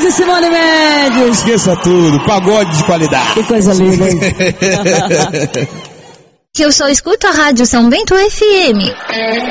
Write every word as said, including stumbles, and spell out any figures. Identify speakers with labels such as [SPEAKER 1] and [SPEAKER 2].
[SPEAKER 1] e Simone Mendes.
[SPEAKER 2] Esqueça tudo, pagode de qualidade.
[SPEAKER 1] Que coisa linda, hein?
[SPEAKER 3] Que eu só escuto a rádio São Bento F M.